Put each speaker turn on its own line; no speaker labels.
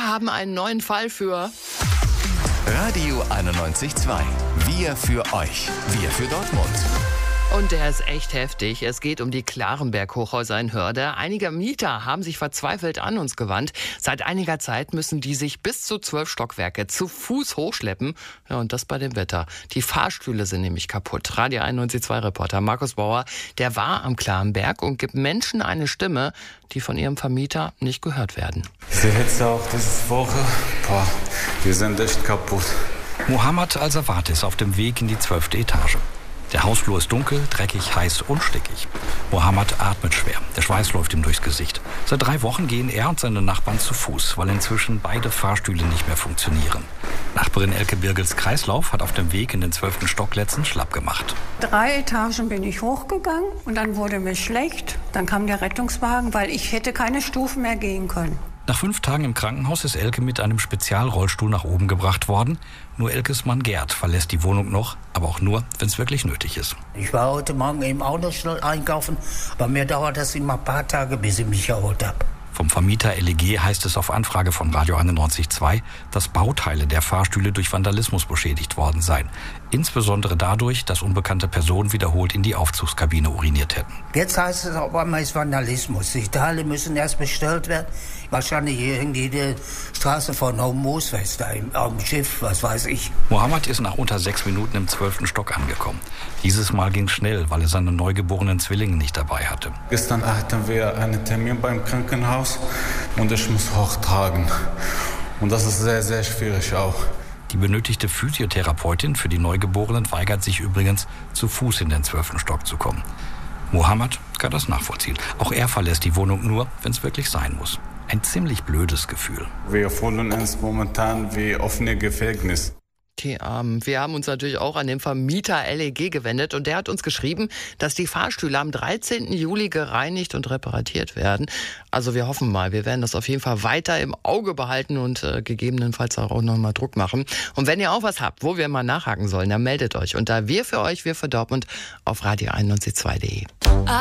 wir haben einen neuen Fall für
Radio 91.2. Wir für euch. Wir für Dortmund.
Und der ist echt heftig. Es geht um die Klarenberg-Hochhäuser in Hörde. Einige Mieter haben sich verzweifelt an uns gewandt. Seit einiger Zeit müssen die sich bis zu 12 Stockwerke zu Fuß hochschleppen. Ja, und das bei dem Wetter. Die Fahrstühle sind nämlich kaputt. Radio 91.2-Reporter Markus Bauer, der war am Klarenberg und gibt Menschen eine Stimme, die von ihrem Vermieter nicht gehört werden.
Die Hitze auch diese Woche. Wir sind echt kaputt.
Mohammed Al-Sawat ist auf dem Weg in die 12. Etage. Der Hausflur ist dunkel, dreckig, heiß und stickig. Mohammed atmet schwer. Der Schweiß läuft ihm durchs Gesicht. Seit 3 Wochen gehen er und seine Nachbarn zu Fuß, weil inzwischen beide Fahrstühle nicht mehr funktionieren. Nachbarin Elke Birgels Kreislauf hat auf dem Weg in den 12. Stock letztens schlapp gemacht.
3 Etagen bin ich hochgegangen und dann wurde mir schlecht. Dann kam der Rettungswagen, weil ich hätte keine Stufen mehr gehen können.
Nach 5 Tagen im Krankenhaus ist Elke mit einem Spezialrollstuhl nach oben gebracht worden. Nur Elkes Mann Gerd verlässt die Wohnung noch, aber auch nur, wenn es wirklich nötig ist.
Ich war heute Morgen eben auch noch schnell einkaufen, aber mir dauert das immer ein paar Tage, bis ich mich erholt habe.
Vom Vermieter LEG heißt es auf Anfrage von Radio 91.2, dass Bauteile der Fahrstühle durch Vandalismus beschädigt worden seien. Insbesondere dadurch, dass unbekannte Personen wiederholt in die Aufzugskabine uriniert hätten.
Jetzt heißt es auf einmal ist Vandalismus. Die Teile müssen erst bestellt werden. Wahrscheinlich irgendwie die Straße von Hormuz-West, da am Schiff, was weiß ich.
Mohammed ist nach unter 6 Minuten im 12. Stock angekommen. Dieses Mal ging es schnell, weil er seine neugeborenen Zwillinge nicht dabei hatte.
Gestern hatten wir einen Termin beim Krankenhaus und ich muss hochtragen. Und das ist sehr, sehr schwierig auch.
Die benötigte Physiotherapeutin für die Neugeborenen weigert sich übrigens, zu Fuß in den 12. Stock zu kommen. Mohammed kann das nachvollziehen. Auch er verlässt die Wohnung nur, wenn es wirklich sein muss. Ein ziemlich blödes Gefühl.
Wir fühlen uns momentan wie offene Gefängnis.
Wir haben uns natürlich auch an den Vermieter LEG gewendet und der hat uns geschrieben, dass die Fahrstühle am 13. Juli gereinigt und repariert werden. Also wir hoffen mal, wir werden das auf jeden Fall weiter im Auge behalten und gegebenenfalls auch nochmal Druck machen. Und wenn ihr auch was habt, wo wir mal nachhaken sollen, dann meldet euch unter Wir für euch, wir für Dortmund auf radio91.2.de.